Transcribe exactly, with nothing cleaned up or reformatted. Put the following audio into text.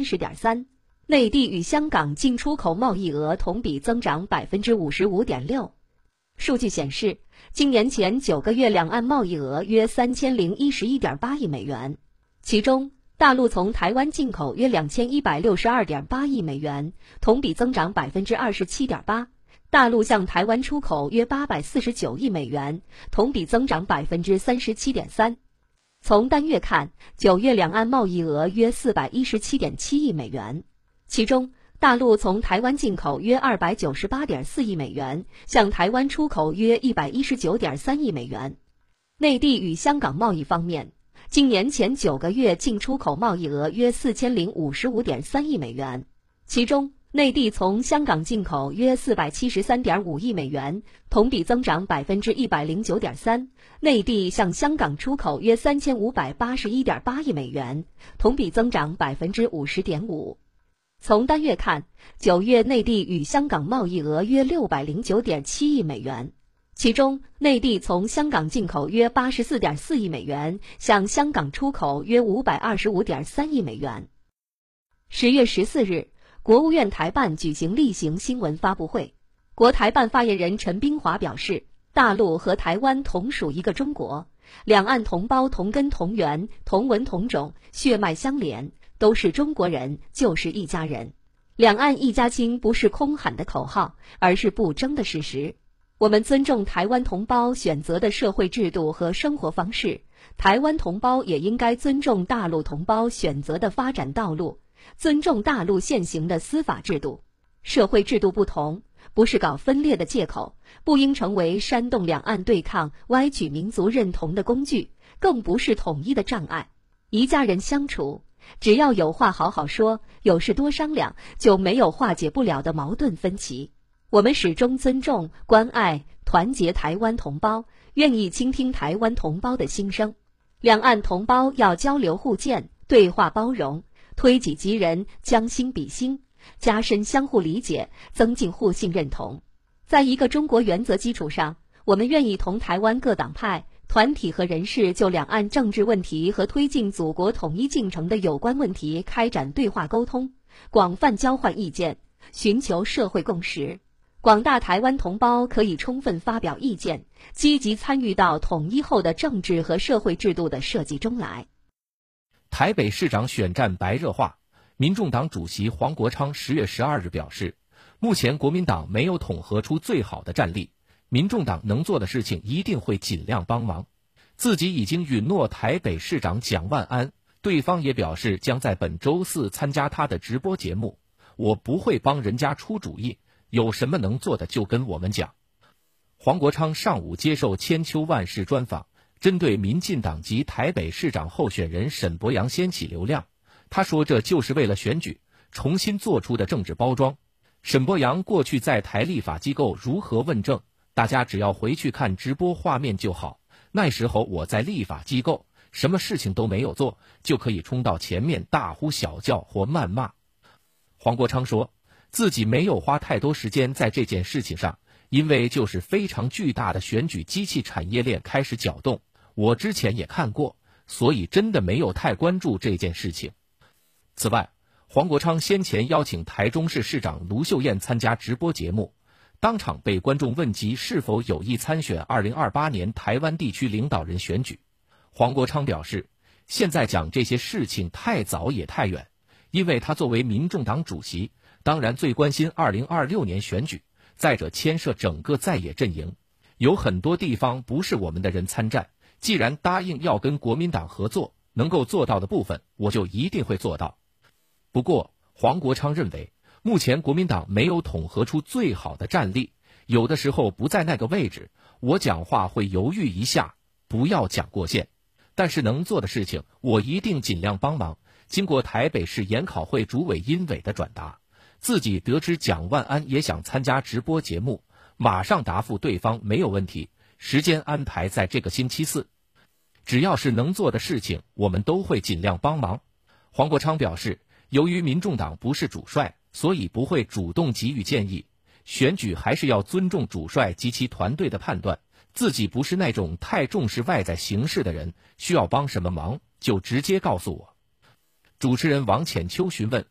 三十点三。内地与香港进出口贸易额同比增长 百分之五十五点六。数据显示，今年前九个月两岸贸易额约三千零一十一点八亿美元，其中大陆从台湾进口约两千一百六十二点八亿美元，同比增长 百分之二十七点八。大陆向台湾出口约八百四十九亿美元，同比增长 百分之三十七点三。从单月看，九月两岸贸易额约四百一十七点七亿美元。其中，大陆从台湾进口约 二百九十八点四亿美元，向台湾出口约 一百一十九点三亿美元。内地与香港贸易方面，今年前九个月进出口贸易额约 四千零五十五点三亿美元，其中内地从香港进口约 四百七十三点五亿美元，同比增长 百分之一百零九点三。内地向香港出口约 三千五百八十一点八亿美元，同比增长 百分之五十点五。从单月看，九月内地与香港贸易额约 六百零九点七亿美元，其中内地从香港进口约 八十四点四亿美元，向香港出口约 五百二十五点三亿美元。十月十四日，国务院台办举行例行新闻发布会，国台办发言人陈斌华表示，大陆和台湾同属一个中国，两岸同胞同根同源，同文同种，血脉相连，都是中国人，就是一家人。两岸一家亲不是空喊的口号，而是不争的事实。我们尊重台湾同胞选择的社会制度和生活方式，台湾同胞也应该尊重大陆同胞选择的发展道路，尊重大陆现行的司法制度。社会制度不同，不是搞分裂的借口，不应成为煽动两岸对抗、歪曲民族认同的工具，更不是统一的障碍。一家人相处，只要有话好好说，有事多商量，就没有化解不了的矛盾分歧。我们始终尊重、关爱、团结台湾同胞，愿意倾听台湾同胞的心声。两岸同胞要交流互鉴，对话包容，推己及人，将心比心，加深相互理解，增进互信认同。在一个中国原则基础上，我们愿意同台湾各党派、团体和人士就两岸政治问题和推进祖国统一进程的有关问题开展对话沟通，广泛交换意见，寻求社会共识。广大台湾同胞可以充分发表意见，积极参与到统一后的政治和社会制度的设计中来。 台北市长选战白热化，民众党主席黄国昌十月十二日表示，目前国民党没有统合出最好的战力，民众党能做的事情一定会尽量帮忙。自己已经允诺台北市长蒋万安，对方也表示将在本周四参加他的直播节目。我不会帮人家出主意，有什么能做的就跟我们讲。黄国昌上午接受千秋万世专访，针对民进党及台北市长候选人沈伯洋掀起流量，他说这就是为了选举重新做出的政治包装。沈伯洋过去在台立法机构如何问政，大家只要回去看直播画面就好。那时候我在立法机构，什么事情都没有做，就可以冲到前面大呼小叫或谩骂。黄国昌说，自己没有花太多时间在这件事情上，因为就是非常巨大的选举机器产业链开始搅动，我之前也看过，所以真的没有太关注这件事情。此外，黄国昌先前邀请台中市市长卢秀燕参加直播节目，当场被观众问及是否有意参选二零二八年台湾地区领导人选举。黄国昌表示，现在讲这些事情太早也太远，因为他作为民众党主席，当然最关心二零二六年选举，再者牵涉整个在野阵营，有很多地方不是我们的人参战，既然答应要跟国民党合作，能够做到的部分我就一定会做到。不过黄国昌认为，目前国民党没有统合出最好的战力，有的时候不在那个位置，我讲话会犹豫一下，不要讲过线。但是能做的事情，我一定尽量帮忙。经过台北市研考会主委殷伟的转达，自己得知蒋万安也想参加直播节目，马上答复对方没有问题，时间安排在这个星期四。只要是能做的事情，我们都会尽量帮忙。黄国昌表示，由于民众党不是主帅，所以不会主动给予建议，选举还是要尊重主帅及其团队的判断，自己不是那种太重视外在形式的人，需要帮什么忙就直接告诉我。主持人王浅秋询问